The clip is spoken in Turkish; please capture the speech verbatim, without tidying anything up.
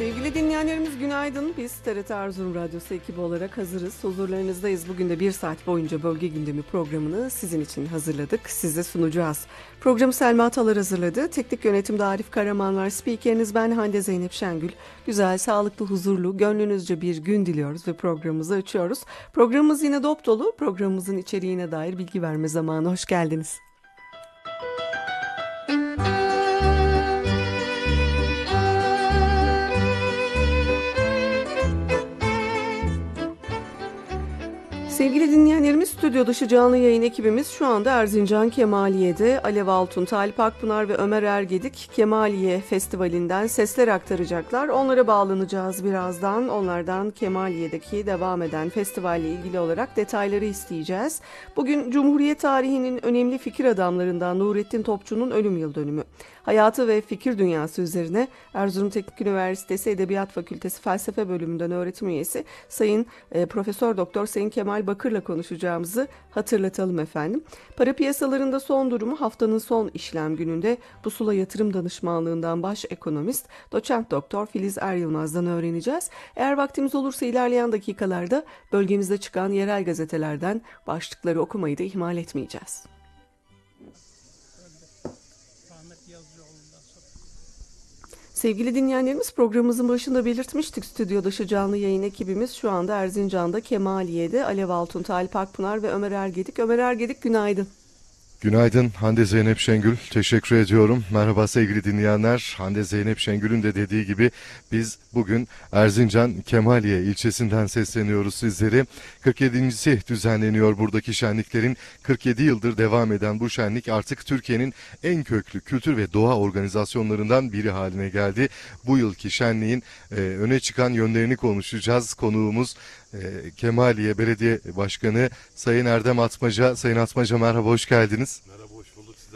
Sevgili dinleyenlerimiz günaydın. Biz T R T Erzurum Radyosu ekibi olarak hazırız. Huzurlarınızdayız. Bugün de bir saat boyunca Bölge Gündemi programını sizin için hazırladık. Size sunacağız. Programı Selma Atalar hazırladı. Teknik yönetimde Arif Karaman var. Spikeriniz ben Hande Zeynep Şengül. Güzel, sağlıklı, huzurlu, gönlünüzce bir gün diliyoruz ve programımızı açıyoruz. Programımız yine dop dolu. Programımızın içeriğine dair bilgi verme zamanı. Hoş geldiniz. Sevgili dinleyenlerimiz, stüdyo dışı canlı yayın ekibimiz şu anda Erzincan Kemaliye'de. Alev Altun, Talip Akpınar ve Ömer Ergedik Kemaliye Festivali'nden sesler aktaracaklar. Onlara bağlanacağız birazdan. Onlardan Kemaliye'deki devam eden festivalle ilgili olarak detayları isteyeceğiz. Bugün Cumhuriyet tarihinin önemli fikir adamlarından Nurettin Topçu'nun ölüm yıl dönümü. Hayatı ve fikir dünyası üzerine Erzurum Teknik Üniversitesi Edebiyat Fakültesi Felsefe Bölümünden öğretim üyesi Sayın e, Profesör Doktor Sayın Kemal Bakır'la konuşacağımızı hatırlatalım efendim. Para piyasalarında son durumu haftanın son işlem gününde Pusula Yatırım Danışmanlığından baş ekonomist Doçent Doktor Filiz Er Yılmaz'dan öğreneceğiz. Eğer vaktimiz olursa ilerleyen dakikalarda bölgemizde çıkan yerel gazetelerden başlıkları okumayı da ihmal etmeyeceğiz. Sevgili dinleyenlerimiz, programımızın başında belirtmiştik, stüdyo dışı canlı yayın ekibimiz şu anda Erzincan'da Kemaliye'de. Alev Altun, Talip Akpınar ve Ömer Ergedik. Ömer Ergedik, günaydın. Günaydın Hande Zeynep Şengül, teşekkür ediyorum. Merhaba sevgili dinleyenler. Hande Zeynep Şengül'ün de dediği gibi biz bugün Erzincan Kemaliye ilçesinden sesleniyoruz sizlere. kırk yedincisi düzenleniyor buradaki şenliklerin. kırk yedi yıldır devam eden bu şenlik artık Türkiye'nin en köklü kültür ve doğa organizasyonlarından biri haline geldi. Bu yılki şenliğin e, öne çıkan yönlerini konuşacağız. Konuğumuz e, Kemaliye Belediye Başkanı Sayın Erdem Atmaca. Sayın Atmaca, merhaba, hoş geldiniz. Merhaba,